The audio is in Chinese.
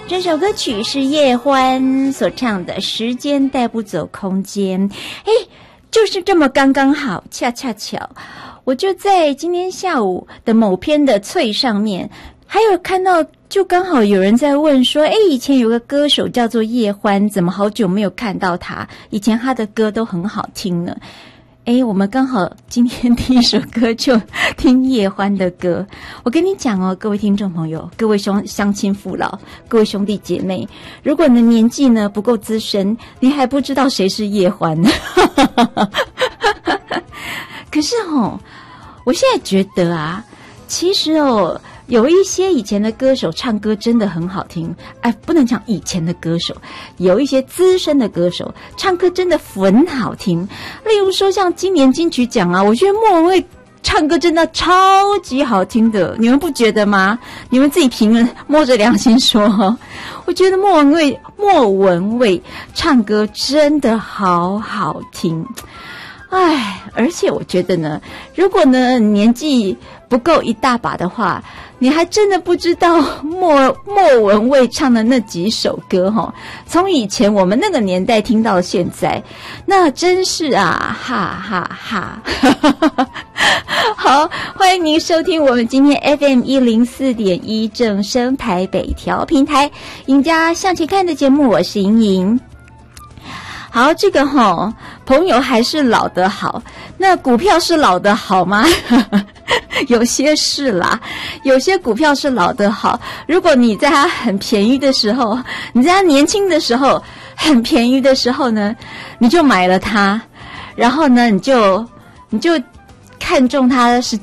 这首歌曲是叶欢所唱的《时间带不走空间》。就是这么刚刚好，恰恰巧，我就在今天下午的某篇的脆上面还有看到，就刚好有人在问说，以前有个歌手叫做叶欢，怎么好久没有看到他？以前他的歌都很好听呢。我们刚好今天第一首歌就听叶欢的歌。我跟你讲哦，各位听众朋友，各位乡亲父老，各位兄弟姐妹，如果你的年纪呢不够资深，你还不知道谁是叶欢呢。可是我现在觉得啊，其实有一些以前的歌手唱歌真的很好听，不能讲以前的歌手，有一些资深的歌手唱歌真的很好听。例如说像今年金曲奖啊，我觉得莫文蔚唱歌真的超级好听的，你们不觉得吗？你们自己评论，摸着良心说我觉得莫文蔚唱歌真的好好听。而且我觉得呢，如果呢年纪不够一大把的话，你还真的不知道莫文蔚唱的那几首歌从以前我们那个年代听到现在，那真是啊，哈哈哈。好，欢迎您收听我们今天 FM104.1 正声台北调频台赢家向前看的节目，我是莹莹。好，这个朋友还是老的好，那股票是老的好吗？有些是啦，有些股票是老的好。如果你在它很便宜的时候，你在它年轻的时候很便宜的时候呢，你就买了它，然后呢你就看中它是